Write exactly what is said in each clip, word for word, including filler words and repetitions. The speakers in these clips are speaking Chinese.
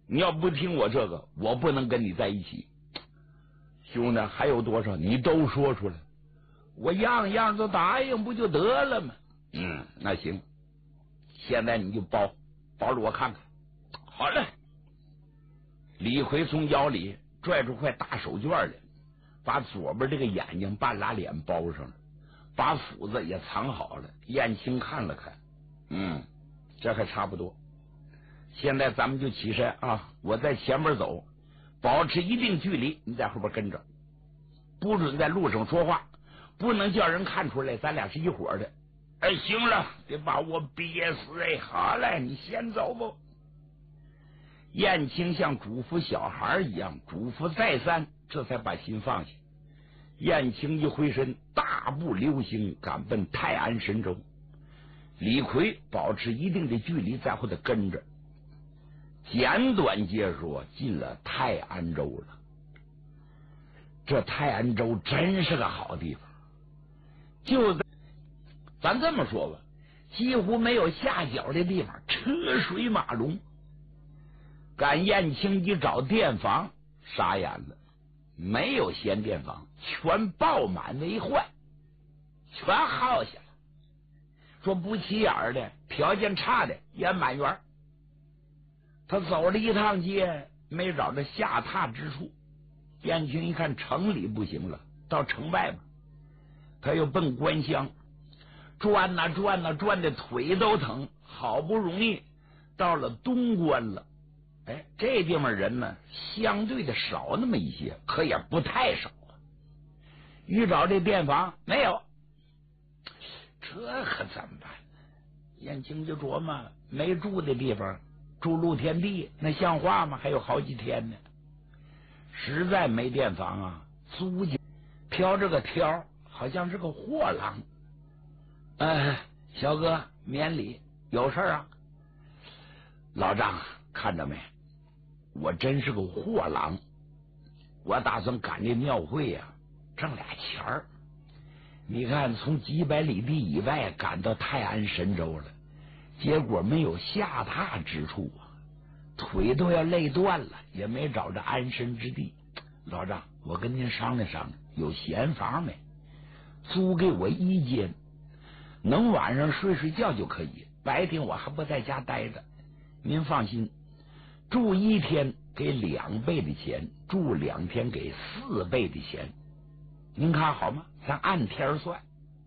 你要不听我这个，我不能跟你在一起。兄弟，还有多少你都说出来，我样样都答应，不就得了吗？嗯，那行，现在你就包包着我看看。好嘞。李逵从腰里拽出块大手绢来，把左边这个眼睛半拉脸包上了，把斧子也藏好了。燕青看了看，嗯，这还差不多。现在咱们就起身啊，我在前面走，保持一定距离，你在后边跟着，不准在路上说话，不能叫人看出来咱俩是一伙的。哎，行了，别把我憋死。哎，好嘞，你先走吧。燕青像嘱咐小孩一样嘱咐再三，这才把心放下。燕青一回身，大步流星赶奔泰安神州。李逵保持一定的距离在后头跟着。简短结说，进了泰安州了。这泰安州真是个好地方，就在咱这么说吧，几乎没有下脚的地方，车水马龙。赶燕青一找店房，傻眼了，没有闲店房，全爆满为患，全耗下了。说不起眼的，条件差的也满员。他走了一趟街，没找着下榻之处。燕青一看城里不行了，到城外吧，他又奔关乡，转呐转呐转的腿都疼，好不容易到了东关了。哎，这地方人呢相对的少那么一些，可也不太少啊。一找这店房没有，这可怎么办？燕青就琢磨，没住的地方住露天地，那像话吗？还有好几天呢。实在没店房啊，租金飘着个条，好像是个货郎。哎，小哥免礼，有事啊？老丈看着没？我真是个货郎，我打算赶这庙会呀、啊，挣俩钱儿。你看，从几百里地以外赶到泰安神州了，结果没有下榻之处啊，腿都要累断了，也没找着安身之地。老丈，我跟您商量商量，有闲房没？租给我一间，能晚上睡睡觉就可以，白天我还不在家待着。您放心，住一天给两倍的钱，住两天给四倍的钱，您看好吗？咱按天算。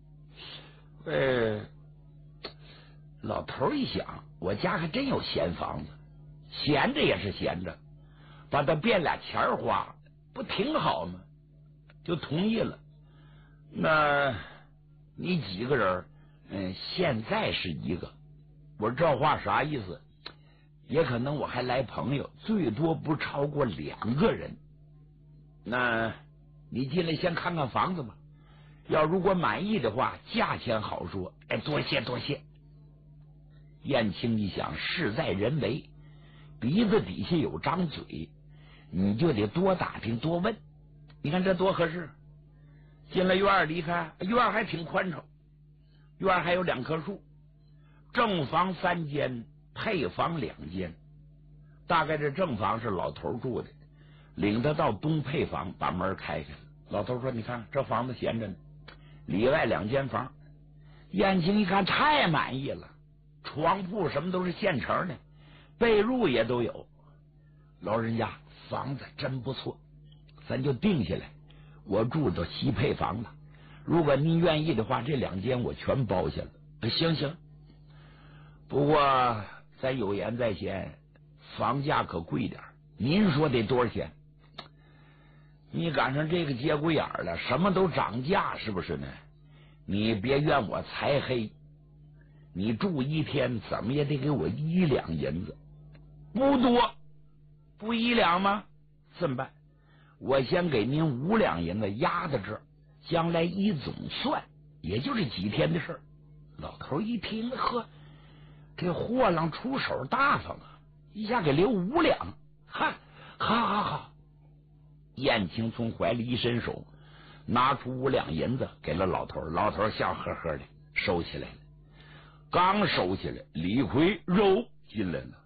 呃，老头一想，我家还真有闲房子，闲着也是闲着，把它变俩钱花，不挺好吗？就同意了。那你几个人？嗯，现在是一个。我这话啥意思？也可能我还来朋友，最多不超过两个人。那你进来先看看房子吧，要如果满意的话，价钱好说。哎，多谢多谢。燕青一想，事在人为，鼻子底下有张嘴，你就得多打听多问。你看这多合适。进了院儿，离开院儿还挺宽敞，院儿还有两棵树，正房三间，配房两间。大概这正房是老头住的，领他到东配房，把门开开了。老头说：“你看这房子闲着呢，里外两间房。”燕青一看太满意了，床铺什么都是现成的，被褥也都有。老人家房子真不错，咱就定下来。我住到西配房了，如果您愿意的话，这两间我全包下了。行行，不过咱有言在先，房价可贵点，您说得多少钱？你赶上这个节骨眼了，什么都涨价，是不是呢？你别怨我财黑，你住一天怎么也得给我一两银子。不多，不一两吗？这么办，我先给您五两银子压在这儿，将来一总算也就是几天的事儿。老头一听，呵，这货郎出手大方啊，一下给留五两，哈，好好好。燕青从怀里一伸手，拿出五两银子给了老头，老头笑呵呵的收起来了。刚收起来，李逵肉进来了。